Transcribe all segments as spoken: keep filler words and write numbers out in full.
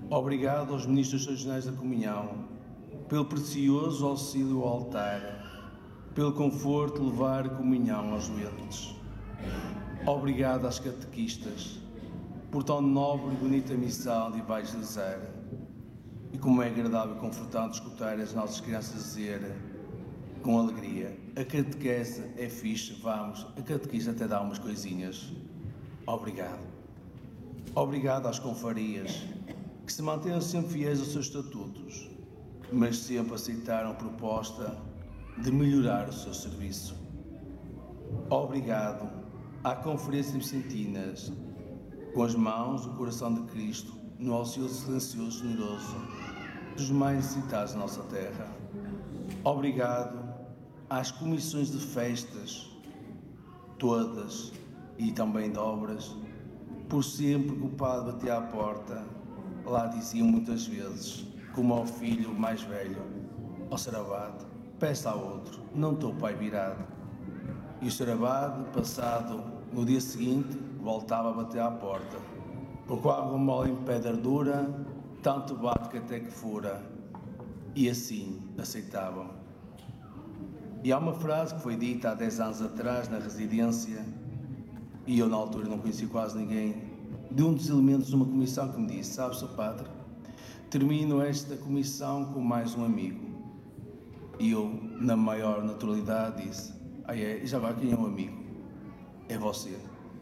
Obrigado aos ministros regionais da comunhão, pelo precioso auxílio ao altar, pelo conforto de levar a comunhão aos doentes. Obrigado às catequistas, por tão nobre e bonita missão de evangelizar. E como é agradável e confortante escutar as nossas crianças dizer com alegria: a catequese é fixe, vamos, a catequista até dá umas coisinhas. Obrigado. Obrigado às confrarias, que se mantenham sempre fiéis aos seus estatutos, mas sempre aceitaram a proposta de melhorar o seu serviço. Obrigado à Conferência de Vicentinas, com as mãos do coração de Cristo no auxílio silencioso e generoso dos mais necessitados da nossa terra. Obrigado às comissões de festas, todas, e também de obras, por sempre que o padre batia à porta, lá diziam muitas vezes, como ao filho mais velho: ó Sarabade, peça a outro, não teu pai virado. E o Sarabade, passado no dia seguinte, voltava a bater à porta, porque a água mole em pedra dura, tanto bate que até que fura. E assim aceitavam. E há uma frase que foi dita há dez anos atrás na residência, e eu na altura não conhecia quase ninguém, de um dos elementos de uma comissão que me disse: sabe, Sr. Padre, termino esta comissão com mais um amigo. E eu, na maior naturalidade, disse: ah é, já vai, quem é o amigo? É você.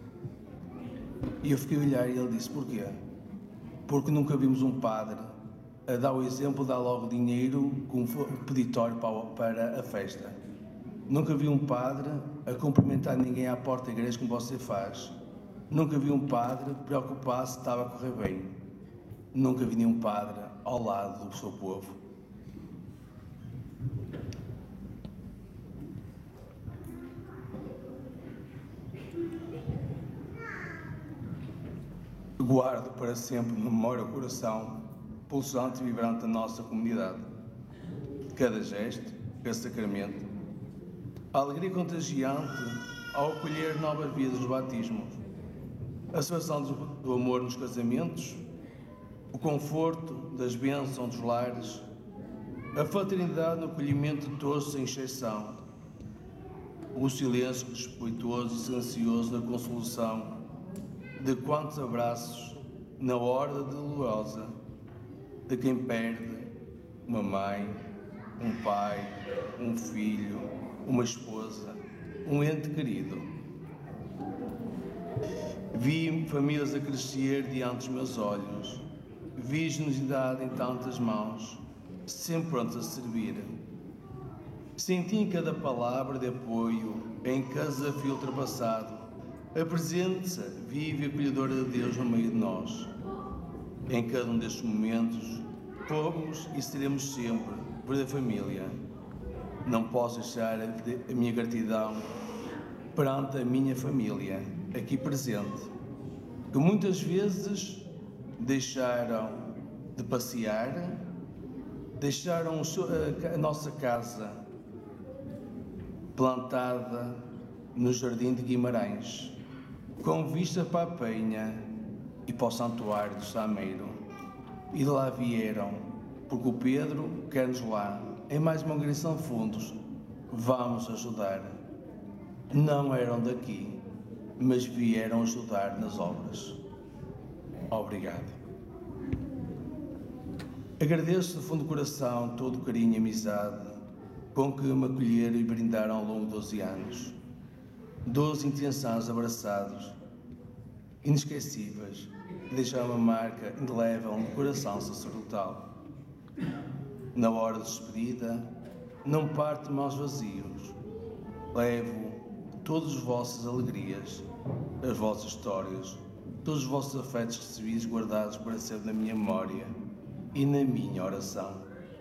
E eu fiquei a olhar e ele disse: porquê? Porque nunca vimos um padre a dar o exemplo, dar logo dinheiro como peditório para a festa. Nunca vi um padre a cumprimentar ninguém à porta da igreja como você faz. Nunca vi um padre preocupar se estava a correr bem. Nunca vi nenhum padre ao lado do seu povo. Guardo para sempre na memória o coração pulsante e vibrante da nossa comunidade. Cada gesto, cada sacramento, a alegria contagiante ao acolher novas vidas nos batismos, a celebração do amor nos casamentos, o conforto das bênçãos dos lares, a fraternidade no acolhimento de todos sem exceção, o silêncio respeitoso e silencioso na consolação de quantos abraços na hora dolorosa de quem perde uma mãe, um pai, um filho, uma esposa, um ente querido. Vi famílias a crescer diante dos meus olhos, vi generosidade em tantas mãos, sempre prontos a servir. Senti em cada palavra de apoio, em cada desafio ultrapassado, a presença viva e acolhedora de Deus no meio de nós. Em cada um destes momentos, fomos e seremos sempre por a família. Não posso deixar a minha gratidão perante a minha família, aqui presente, que muitas vezes deixaram de passear, deixaram a nossa casa plantada no Jardim de Guimarães, com vista para a Penha e para o Santuário do Sameiro. E de lá vieram, porque o Pedro quer-nos lá, em mais uma angariação de fundos, vamos ajudar. Não eram daqui, mas vieram ajudar nas obras. Obrigado. Agradeço do fundo do coração todo o carinho e amizade com que me acolheram e brindaram ao longo de doze anos. doze intensos abraçados, inesquecíveis, que deixaram uma marca indelével no coração sacerdotal. Na hora de despedida, não parto de mãos vazios. Levo todas as vossas alegrias, as vossas histórias, todos os vossos afetos recebidos, guardados para sempre na minha memória e na minha oração.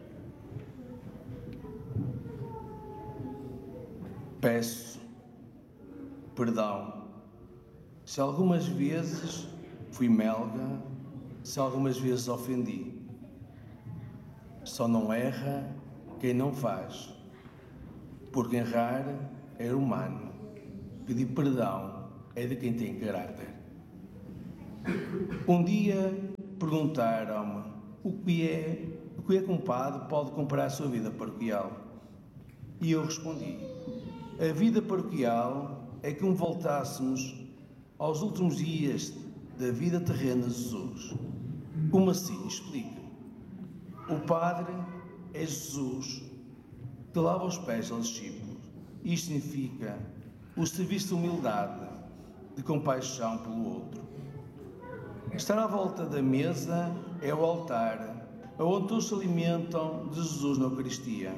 Peço perdão se algumas vezes fui melga, se algumas vezes ofendi. Só não erra quem não faz, porque errar é humano. Pedir perdão é de quem tem caráter. Um dia perguntaram-me o que é, o que é que um padre pode comparar a sua vida paroquial? E eu respondi: a vida paroquial é que um voltássemos aos últimos dias da vida terrena de Jesus. Como assim? Explica. O Padre é Jesus que lava os pés aos discípulos. Isto significa o serviço de humildade, de compaixão pelo outro. Estar à volta da mesa é o altar, onde todos se alimentam de Jesus na Eucaristia.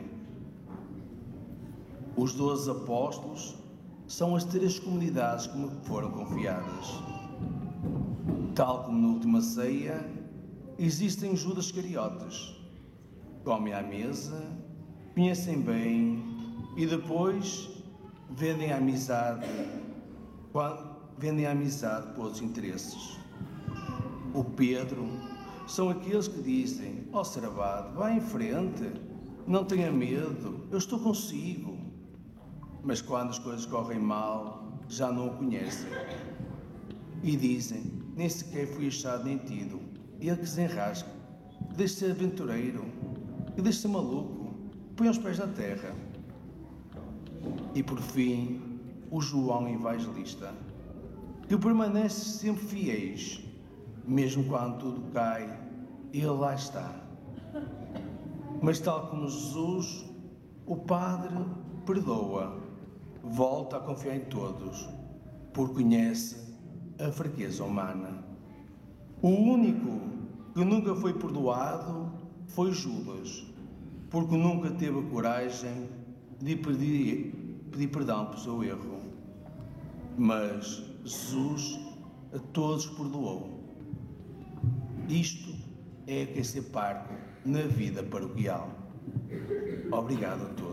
Os doze apóstolos são as três comunidades que me foram confiadas. Tal como na última ceia, existem Judas Iscariotes. Comem à mesa, conhecem bem e depois vendem a amizade, vendem a amizade por outros interesses. O Pedro são aqueles que dizem: ó Sarabade, vá em frente, não tenha medo, eu estou consigo. Mas quando as coisas correm mal, já não o conhecem. E dizem: nem sequer fui achado nem tido. Ele que se enrasca, que deixe de ser aventureiro, que deixe de ser maluco, põe os pés na terra. E por fim, o João Evangelista, que permanece sempre fiéis, mesmo quando tudo cai, ele lá está. Mas tal como Jesus, o Padre perdoa, volta a confiar em todos, porque conhece a fraqueza humana. O único que nunca foi perdoado foi Judas, porque nunca teve a coragem de pedir, pedir perdão pelo seu erro. Mas Jesus a todos perdoou. Isto é que é ser parco na vida paroquial. Obrigado a todos.